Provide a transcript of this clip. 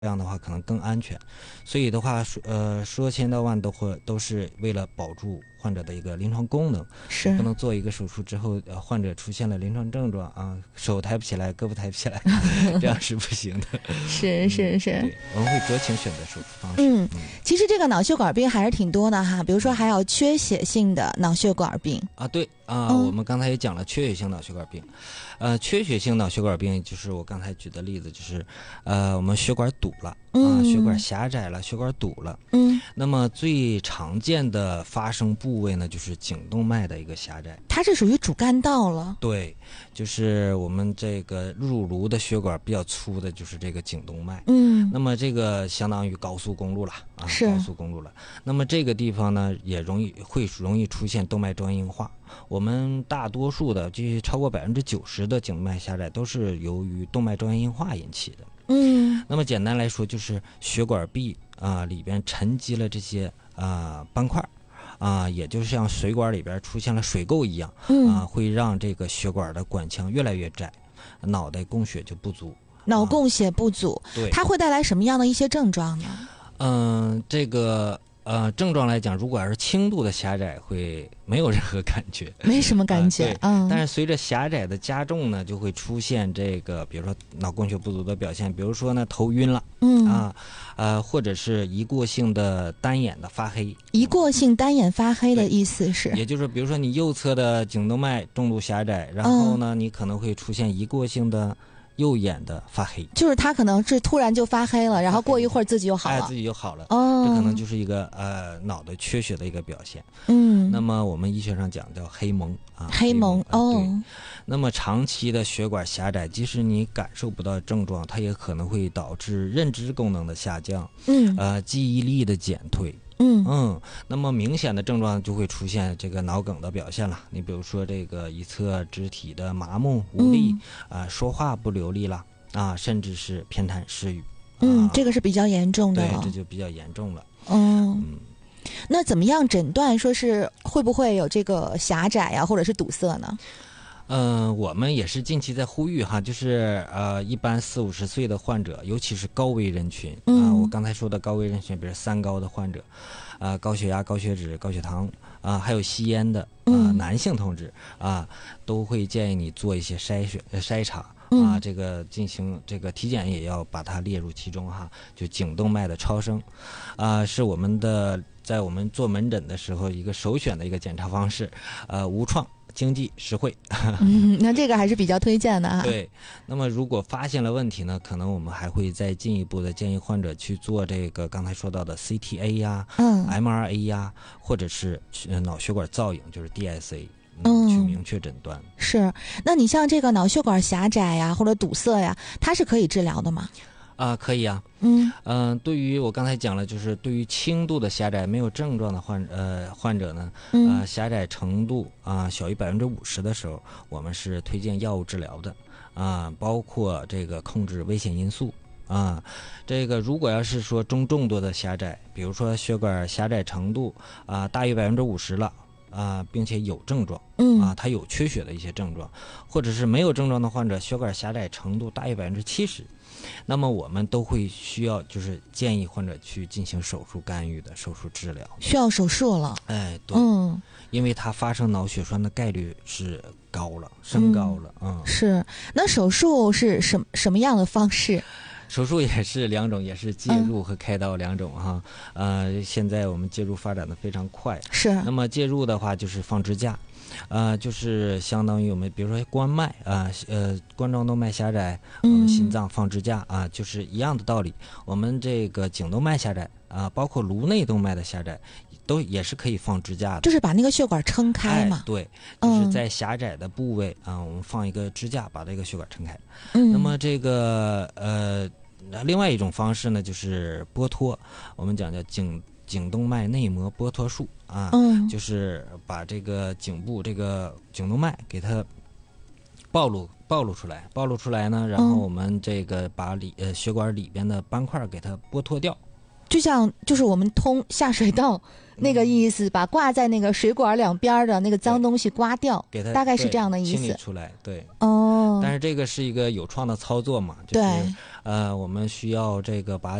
这样的话可能更安全。所以的话，说千道万都是为了保住患者的一个临床功能， 是不能做一个手术之后，患者出现了临床症状啊，手抬不起来，胳膊抬不起来，这样是不行的。 是是是， 对，我们会酌情选择手术方式。 其实这个脑血管病还是挺多的哈，比如说还有缺血性的脑血管病啊，对啊，我们刚才也讲了缺血性脑血管病。缺血性脑血管病就是我刚才举的例子，就是我们血管堵了啊，血管狭窄了，血管堵了。那么最常见的发生部位呢，就是颈动脉的一个狭窄， 它是属于主干道了。 对，就是我们这个入颅的血管比较粗的，就是这个颈动脉。那么这个相当于高速公路了啊，高速公路了。那么这个地方呢，也容易出现动脉粥样硬化。我们大多数的，这超过90%的颈动脉狭窄都是由于动脉粥样硬化引起的。那么简单来说，就是血管壁里边沉积了这些斑块也就是像水管里边出现了水垢一样会让这个血管的管腔越来越窄，脑袋供血就不足。 脑供血不足， 对， 它会带来什么样的一些症状呢？ 这个症状来讲，如果要是轻度的狭窄，会没有任何感觉， 没什么感觉。 但是随着狭窄的加重呢，就会出现这个，比如说脑供血不足的表现，比如说呢头晕了，或者是一过性的单眼的发黑。一过性单眼发黑的意思是，也就是比如说你右侧的颈动脉重度狭窄，然后呢，你可能会出现一过性的右眼的发黑，就是它可能是突然就发黑了，然后过一会儿自己又好了，自己又好了。这可能就是一个脑的缺血的一个表现。那么我们医学上讲叫黑蒙黑蒙对。那么长期的血管狭窄，即使你感受不到症状，它也可能会导致认知功能的下降，记忆力的减退。那么明显的症状就会出现这个脑梗的表现了。你比如说这个一侧肢体的麻木无力，说话不流利了甚至是偏袒失语。 这个是比较严重的。 对，这就比较严重了。 那怎么样诊断说是会不会有这个狭窄或者是堵塞呢？ 我们也是近期在呼吁就是一般40-50岁的患者，尤其是高危人群我刚才说的高危人群，比如3高的患者，高血压、高血脂、高血糖还有吸烟的男性同志都会建议你做一些筛查这个进行这个体检也要把它列入其中就颈动脉的超声是我们的在我们做门诊的时候一个首选的一个检查方式，无创。经济实惠那这个还是比较推荐的对，那么如果发现了问题呢，可能我们还会再进一步的建议患者去做这个刚才说到的 CTA MRA 或者是脑血管造影，就是 DSA 去明确诊断。是， 那你像这个脑血管狭窄或者堵塞它是可以治疗的吗？ 可以对于我刚才讲了，就是对于轻度的狭窄没有症状的患者呢，狭窄程度小于50%的时候，我们是推荐药物治疗的包括这个控制危险因素这个如果要是说中重度的狭窄，比如说血管狭窄程度大于50%了并且有症状它有缺血的一些症状，或者是没有症状的患者，血管狭窄程度大于70%，那么我们都会需要就是建议患者去进行手术干预的手术治疗， 需要手术了。 对，因为它发生脑血栓的概率是高了，升高了。 是，那手术是什么样的方式？ 手术也是2种，也是介入和开刀2种现在我们介入发展的非常快。是，那么介入的话就是放支架，就是相当于我们比如说冠脉冠状动脉狭窄，我们心脏放支架就是一样的道理。我们这个颈动脉狭窄包括颅内动脉的狭窄，都也是可以放支架的，就是把那个血管撑开嘛。对，就是在狭窄的部位我们放一个支架，把这个血管撑开。那么这个另外一种方式呢，就是剥脱，我们讲叫颈动脉内膜剥脱术就是把这个颈部这个颈动脉给它暴露出来呢，然后我们这个把血管里边的斑块给它剥脱掉就像就是我们通下水道那个意思，把挂在那个水管两边的那个脏东西刮掉， 给它大概是这样的意思。 清理出来，对。 哦。 但是这个是一个有创的操作嘛，就是我们需要这个把